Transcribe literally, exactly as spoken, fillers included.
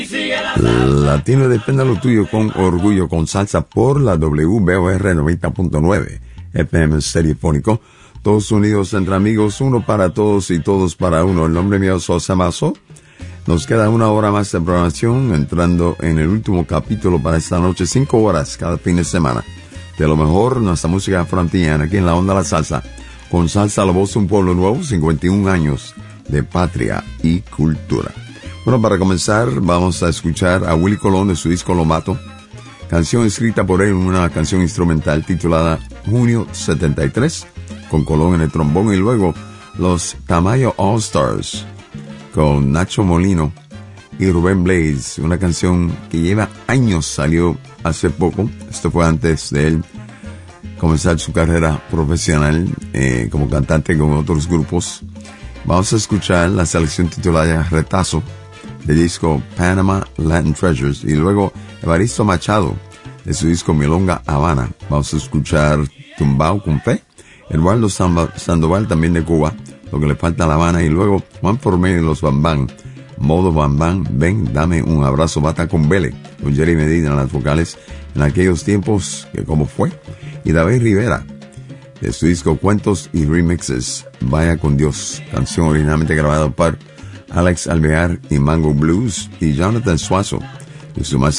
Latino Depende lo Tuyo con Orgullo con Salsa por la W B O R noventa punto nueve F M Estereofónico. Todos unidos entre amigos, uno para todos y todos para uno. El nombre mío es José Mazo. Nos queda una hora más de programación, entrando en el último capítulo para esta noche. Cinco horas cada fin de semana. De lo mejor, nuestra música frontiana aquí en la Onda de la Salsa. Con Salsa, la voz de un pueblo nuevo, cincuenta y un años de patria y cultura. Bueno, para comenzar, vamos a escuchar a Willie Colón de su disco Lo Mato. Canción escrita por él, una canción instrumental titulada Junio setenta y tres, con Colón en el trombón, y luego los Tamayo All Stars, con Nacho Molino y Rubén Blades, una canción que lleva años, salió hace poco. Esto fue antes de él comenzar su carrera profesional eh, como cantante con otros grupos. Vamos a escuchar la selección titulada Retazo del disco Panama Latin Treasures, y luego Evaristo Machado de su disco Milonga Habana. Vamos a escuchar Tumbao con Fe, Eduardo Sandoval también de Cuba, Lo que le falta a La Habana, y luego Juan Formel y los Bambán, Modo Bambán, Ven, dame un abrazo, Bata con Vele, con Jerry Medina en las vocales, en aquellos tiempos que como fue, y David Rivera de su disco Cuentos y Remixes, Vaya con Dios, canción originalmente grabada por Alex Alvear y Mango Blues, y Jonathan Suazo de su más